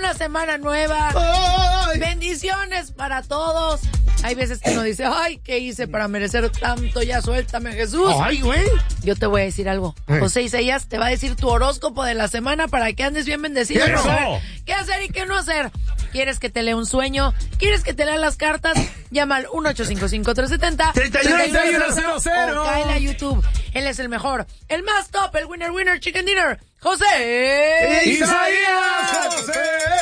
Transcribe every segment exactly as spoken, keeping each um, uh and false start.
una semana nueva. Ay. Bendiciones para todos. Hay veces que uno dice, ay, ¿qué hice para merecer tanto? Ya suéltame, Jesús. Ay, güey. Yo te voy a decir algo. Eh. José Isaías te va a decir tu horóscopo de la semana para que andes bien bendecido. ¡Eso! Para saber qué hacer y qué no hacer. ¿Quieres que te lea un sueño? ¿Quieres que te lea las cartas? Llama al uno ocho cinco cinco, tres siete cero, treinta y uno cero cero. o cáele a YouTube. Él es el mejor, el más top, el winner winner chicken dinner. José Isaías. José.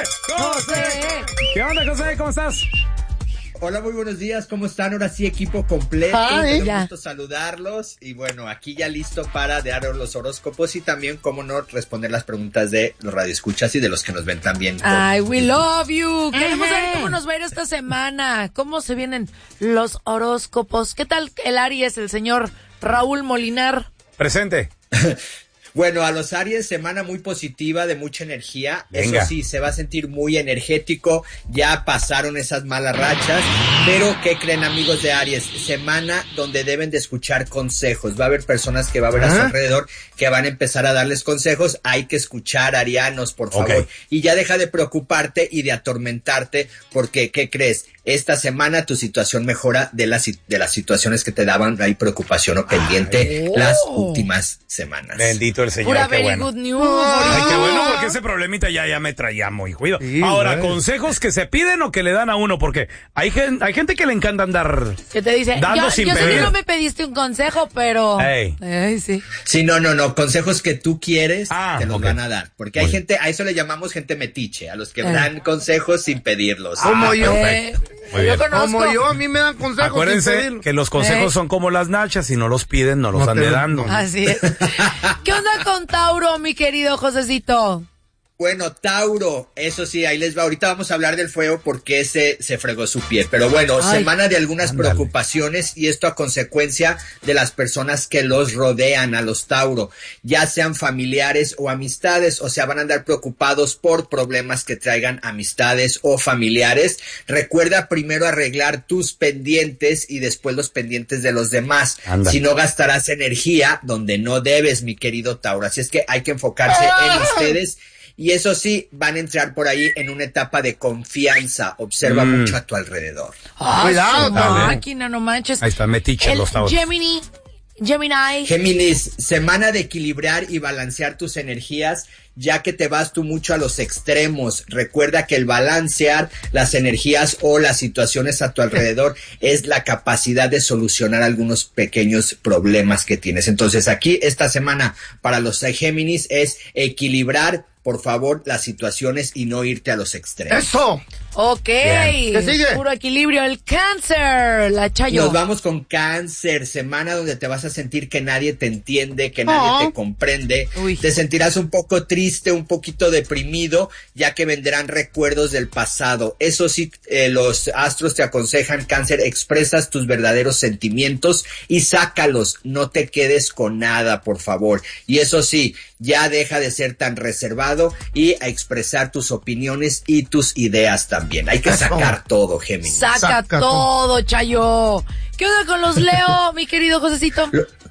José. ¿Qué onda, José? ¿Cómo estás? Hola, muy buenos días, ¿cómo están? Ahora sí, equipo completo, Ay, me da ya. gusto saludarlos y bueno, aquí ya listo para daros los horóscopos y también, cómo no, responder las preguntas de los radioescuchas y de los que nos ven también. por- Ay, we love you. Queremos saber cómo nos va a ir esta semana, cómo se vienen los horóscopos. ¿Qué tal el Aries, el señor Raúl Molinar? Presente. Bueno, a los Aries, semana muy positiva, de mucha energía. Venga. Eso sí, se va a sentir muy energético. Ya pasaron esas malas rachas. Pero, ¿qué creen, amigos de Aries? Semana donde deben de escuchar consejos. Va a haber personas que va a haber a su ¿Ah? alrededor que van a empezar a darles consejos. Hay que escuchar, arianos, por favor. Ok. Y ya deja de preocuparte y de atormentarte, porque, ¿qué crees? Esta semana tu situación mejora de las, de las situaciones que te daban ahí preocupación o pendiente Ay. las Oh. últimas semanas. Bendito el Señor, Pura qué very bueno. good news. Ay, qué bueno, porque ese problemita ya, ya me traía muy cuido. Sí, Ahora, güey. consejos que se piden o que le dan a uno, porque hay, gen- hay gente que le encanta andar. Que te dice, Dando yo, sin yo sé que pedir. no me pediste un consejo, pero... Ey. Ay, sí. Sí, no, no, no, consejos que tú quieres, Ah, te los ok. van a dar. Porque hay Muy gente, a eso le llamamos gente metiche, a los que Eh. dan consejos sin pedirlos. Como Ah, yo. Eh, Muy yo bien. conozco. Como yo, a mí me dan consejos. sin Acuérdense pedirlo. que los consejos Eh. son como las nachas, si no los piden, no los No ande te- dando. Así es. ¿Qué onda con Tauro, mi querido Josecito? Bueno, Tauro, eso sí, ahí les va. Ahorita vamos a hablar del fuego porque ese se fregó su pie. Pero bueno, Ay. semana de algunas Ándale. preocupaciones y esto a consecuencia de las personas que los rodean a los Tauro, ya sean familiares o amistades, o sea, van a andar preocupados por problemas que traigan amistades o familiares. Recuerda primero arreglar tus pendientes y después los pendientes de los demás. Ándale. Si no gastarás energía donde no debes, mi querido Tauro. Así es que hay que enfocarse en ustedes. Y eso sí, van a entrar por ahí en una etapa de confianza. Observa Mm. mucho a tu alrededor. Ay, Cuidado, su Tauro. máquina, no manches. Ahí está, metiche El los Tauros. Gemini, Gemini. Géminis, semana de equilibrar y balancear tus energías, ya que te vas tú mucho a los extremos. Recuerda que el balancear las energías o las situaciones a tu alrededor es la capacidad de solucionar algunos pequeños problemas que tienes. Entonces aquí, esta semana, para los Géminis es equilibrar, por favor, las situaciones y no irte a los extremos. Eso. Ok. Bien. ¿Qué sigue? Puro equilibrio. El Cáncer, la Chayo. Nos vamos con Cáncer, semana donde te vas a sentir que nadie te entiende, que nadie Oh. te comprende. Uy. Te sentirás un poco triste, un poquito deprimido, ya que vendrán recuerdos del pasado. Eso sí, eh, los astros te aconsejan, Cáncer, expresas tus verdaderos sentimientos y sácalos. No te quedes con nada, por favor. Y eso sí, ya deja de ser tan reservado y a expresar tus opiniones y tus ideas también. Hay que Eso. sacar todo, Géminis. Saca, Saca todo, Chayo. ¿Qué onda con los Leo, mi querido Josecito?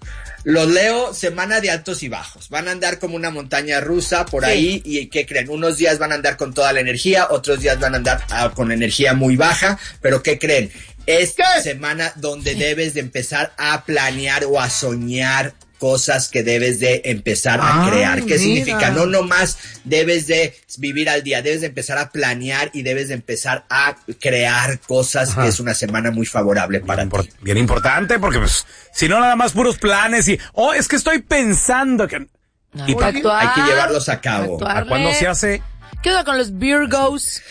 Los Leo, semana de altos y bajos. Van a andar como una montaña rusa por Sí. ahí. ¿Y qué creen? Unos días van a andar con toda la energía, otros días van a andar ah, con energía muy baja. Pero ¿qué creen? Es ¿Qué? semana donde debes de empezar a planear o a soñar cosas que debes de empezar a Ay, crear. ¿Qué mira. significa? No nomás debes de vivir al día, debes de empezar a planear y debes de empezar a crear cosas. Ajá. Que es una semana muy favorable para Bien, ti. impor- bien importante, porque pues, si no nada más puros planes y, oh, es que estoy pensando que... Hay ¿Y que pa- actuar. Hay que llevarlos a cabo. Actuarle. ¿A cuándo se hace? ¿Qué onda con los Virgos?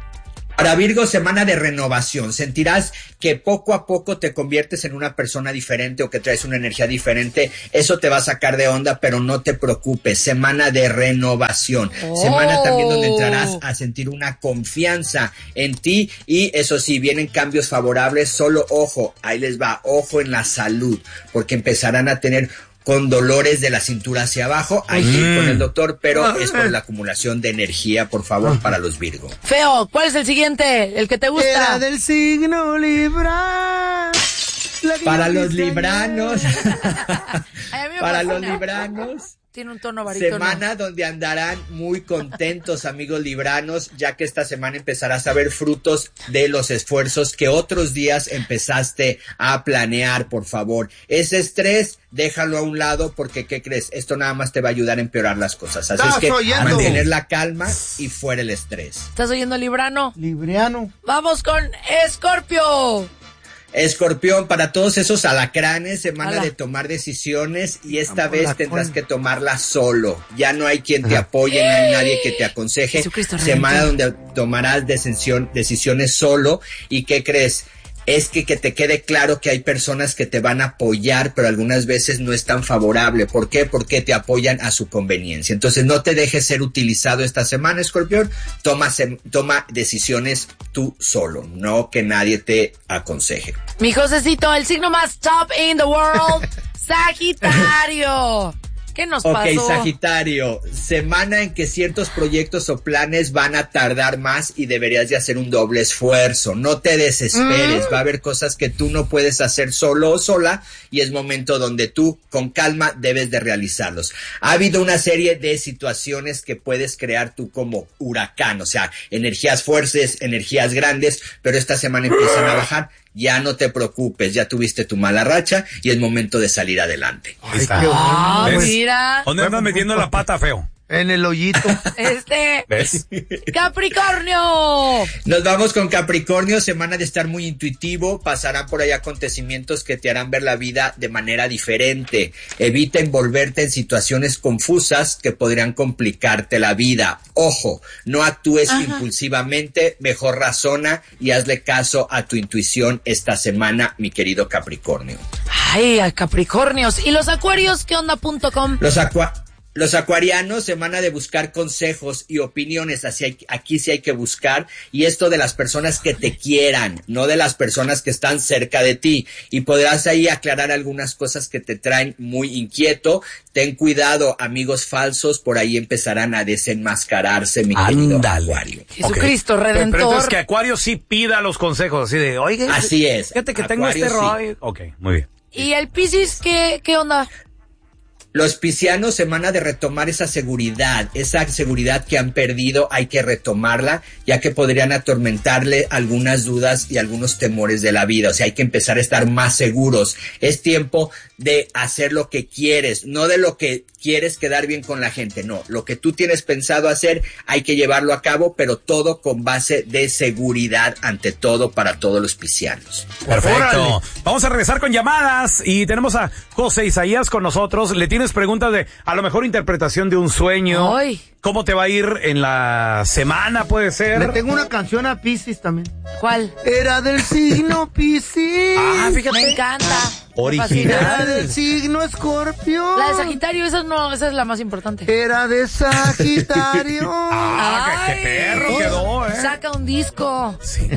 Para Virgo, semana de renovación. Sentirás que poco a poco te conviertes en una persona diferente o que traes una energía diferente. Eso te va a sacar de onda, pero no te preocupes. Semana de renovación. Oh. Semana también donde entrarás a sentir una confianza en ti y eso sí, vienen cambios favorables. Solo ojo, ahí les va, ojo en la salud, porque empezarán a tener con dolores de la cintura hacia abajo. Hay que ir con el doctor, pero es por la acumulación de energía, por favor, para los Virgo. Feo, ¿cuál es el siguiente? ¿El que te gusta? Era del signo Libra. La que Para yo los quise libranos, Ay, a mí me para los fascina. libranos, Tiene un tono barítono. Semana donde andarán muy contentos, amigos libranos, ya que esta semana empezarás a ver frutos de los esfuerzos que otros días empezaste a planear, por favor. Ese estrés, déjalo a un lado, porque ¿qué crees? Esto nada más te va a ayudar a empeorar las cosas. Así es que oyendo? mantener la calma y fuera el estrés. ¿Estás oyendo, Librano? Libriano. Vamos con Escorpio. Escorpión, para todos esos alacranes, semana Ala. de tomar decisiones y esta Vamos, vez la tendrás cola. que tomarla solo. Ya no hay quien te apoye, no hay nadie que te aconseje. Jesucristo Semana Redentor. donde tomarás decisión, decisiones solo. ¿Y qué crees? Es que, que te quede claro que hay personas que te van a apoyar, pero algunas veces no es tan favorable. ¿Por qué? Porque te apoyan a su conveniencia. Entonces no te dejes ser utilizado esta semana, Escorpión. Toma, sem- toma decisiones tú solo, no que nadie te aconseje. Mi Josecito, el signo más top in the world, Sagitario. ¿Qué nos Ok, pasó? Sagitario, semana en que ciertos proyectos o planes van a tardar más y deberías de hacer un doble esfuerzo. No te desesperes, Mm. va a haber cosas que tú no puedes hacer solo o sola y es momento donde tú con calma debes de realizarlos. Ha habido una serie de situaciones que puedes crear tú como huracán, o sea, energías fuertes, energías grandes, pero esta semana empiezan a bajar. Ya no te preocupes, ya tuviste tu mala racha y es momento de salir adelante. Ahí está. qué bueno. Ah, ¿Ves? mira. ¿Dónde andas metiendo la pata, feo? En el hoyito. Este, ¿Ves? Capricornio. Nos vamos con Capricornio, semana de estar muy intuitivo, pasarán por ahí acontecimientos que te harán ver la vida de manera diferente. Evita envolverte en situaciones confusas que podrían complicarte la vida. Ojo, no actúes Ajá. impulsivamente, mejor razona y hazle caso a tu intuición esta semana, mi querido Capricornio. Ay, a Capricornios. ¿Y los acuarios qué onda punto com? Los acua Los acuarianos, semana de buscar consejos y opiniones, así hay, aquí sí hay que buscar, y esto de las personas que te quieran, no de las personas que están cerca de ti, y podrás ahí aclarar algunas cosas que te traen muy inquieto. Ten cuidado, amigos falsos, por ahí empezarán a desenmascararse, mi querido Ándale. acuario. Jesucristo Ok. Pero, pero Redentor. entonces que Acuario sí pida los consejos, así de, oiga. Así es. Fíjate que tengo Acuario, este sí. rollo. Ok, muy bien. ¿Y el Piscis qué, qué onda? Los piscianos, semana de retomar esa seguridad, esa seguridad que han perdido, hay que retomarla, ya que podrían atormentarle algunas dudas y algunos temores de la vida. O sea, hay que empezar a estar más seguros. Es tiempo de hacer lo que quieres, no de lo que quieres quedar bien con la gente, no. Lo que tú tienes pensado hacer, hay que llevarlo a cabo, pero todo con base de seguridad ante todo para todos los piscianos. Perfecto. Órale. Vamos a regresar con llamadas y tenemos a José Isaías con nosotros. Le tienes preguntas de, a lo mejor, interpretación de un sueño. Ay. ¿Cómo te va a ir en la semana, puede ser? Le tengo una canción a Piscis también. ¿Cuál? Era del signo Piscis. Ah, fíjate. Me encanta. Me Original. Era fascina. del signo Escorpio. La de Sagitario, esa no, esa es la más importante. Era de Sagitario. Ah, qué, qué perro quedó, ¿eh? Saca un disco. Sí.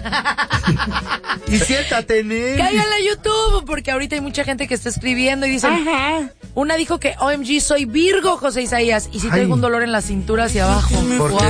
Y siéntate en él. Cáiganle a YouTube, porque ahorita hay mucha gente que está escribiendo y dicen, una dijo que O M G soy Virgo, José Isaías, y si Ay. traigo un dolor en la cintura hacia abajo. ¿Por Wow. qué?